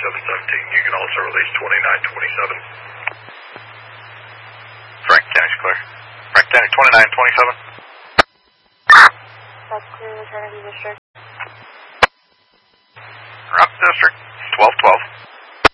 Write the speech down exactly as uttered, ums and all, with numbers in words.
twenty-seven seventeen. You can also release twenty-nine twenty-seven. Frank County's clear. Frank County, twenty-nine twenty-seven. That's clear, return to district. Route district, twelve twelve.